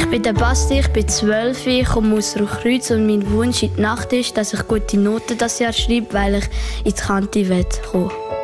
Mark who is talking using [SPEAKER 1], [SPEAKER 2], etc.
[SPEAKER 1] bin der Basti, ich bin 12, ich komme aus Rochkreuz und mein Wunsch in der Nacht ist, dass ich gute Noten das Jahr schreibe, weil ich ins Kante kommen will.